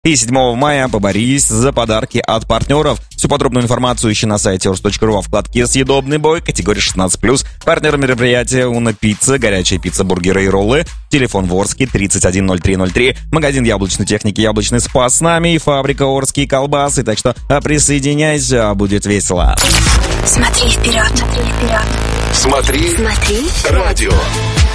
И 7 мая поборись за подарки от партнеров. Всю подробную информацию ищи на сайте ors.ru во вкладке «Съедобный бой», категория 16+. Партнер мероприятия «Уна Пицца», горячая пицца, бургеры и роллы. Телефон в Орске 310303. Магазин яблочной техники «Яблочный спас» с нами и фабрика «Орские колбасы». Так что присоединяйся, будет весело. Смотри вперед, смотри вперед. Смотри радио.